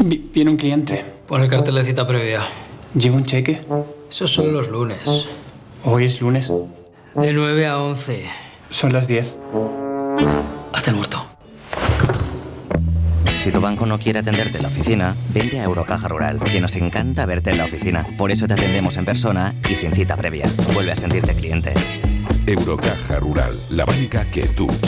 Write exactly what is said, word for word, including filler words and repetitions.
Vi- Viene un cliente. Pon el cartel de cita previa. ¿Lleva un cheque? Esos son los lunes. Hoy es lunes. De nueve a once. Son las diez. Haz el muerto. Si tu banco no quiere atenderte en la oficina, vente a Eurocaja Rural, que nos encanta verte en la oficina. Por eso te atendemos en persona y sin cita previa. Vuelve a sentirte cliente. Eurocaja Rural, la banca que tú